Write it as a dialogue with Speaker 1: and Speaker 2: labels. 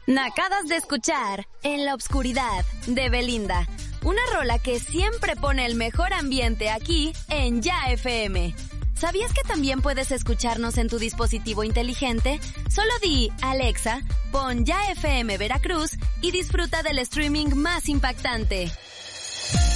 Speaker 1: Acabas de escuchar En la Oscuridad de Belinda, una rola que siempre pone el mejor ambiente aquí en Ya FM. ¿Sabías que también puedes escucharnos en tu dispositivo inteligente? Solo di, Alexa, pon Ya FM Veracruz y disfruta del streaming más impactante.